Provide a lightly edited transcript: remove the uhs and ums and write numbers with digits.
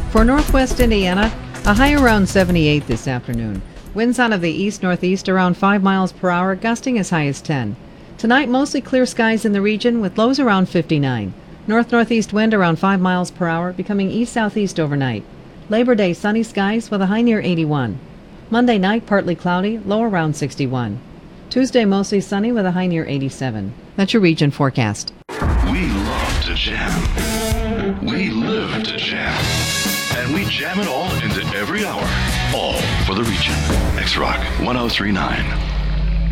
For northwest Indiana, a high around 78 this afternoon. Winds out of the east-northeast around 5 miles per hour, gusting as high as 10. Tonight, mostly clear skies in the region with lows around 59. North-northeast wind around 5 miles per hour, becoming east-southeast overnight. Labor Day, sunny skies with a high near 81. Monday night, partly cloudy, low around 61. Tuesday, mostly sunny with a high near 87. That's your region forecast. We love to jam. We live to jam. And we jam it all into every hour. All for the region. X-Rock 1039.